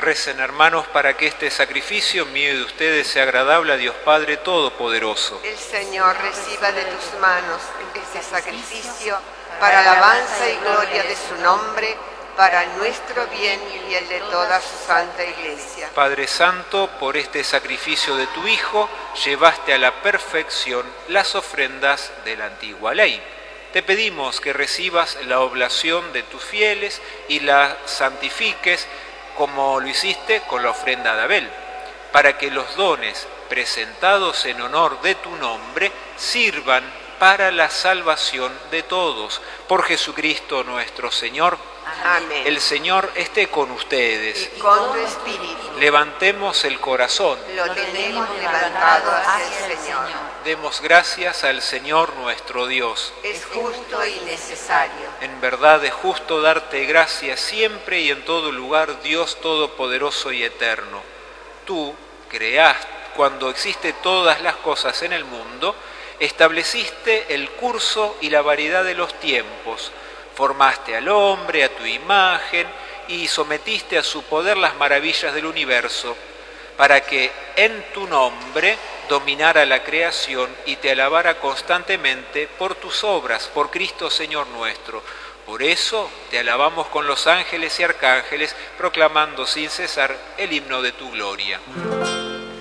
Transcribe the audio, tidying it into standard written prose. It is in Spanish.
Recen, hermanos, para que este sacrificio mío y de ustedes sea agradable a Dios Padre Todopoderoso. El Señor reciba de tus manos este sacrificio para alabanza y gloria de su nombre, para nuestro bien y el de toda su santa Iglesia. Padre Santo, por este sacrificio de tu Hijo, llevaste a la perfección las ofrendas de la antigua ley. Te pedimos que recibas la oblación de tus fieles y la santifiques como lo hiciste con la ofrenda de Abel, para que los dones presentados en honor de tu nombre sirvan para la salvación de todos. Por Jesucristo nuestro Señor. Amén. El Señor esté con ustedes. Y con tu espíritu. Levantemos el corazón. Lo tenemos levantado hacia el Señor. Demos gracias al Señor nuestro Dios. Es justo y necesario. En verdad es justo darte gracias siempre y en todo lugar, Dios Todopoderoso y Eterno. Tú creaste, cuando existen todas las cosas en el mundo, estableciste el curso y la variedad de los tiempos. Formaste al hombre a tu imagen y sometiste a su poder las maravillas del universo, para que en tu nombre dominara la creación y te alabara constantemente por tus obras, por Cristo Señor nuestro. Por eso te alabamos con los ángeles y arcángeles, proclamando sin cesar el himno de tu gloria.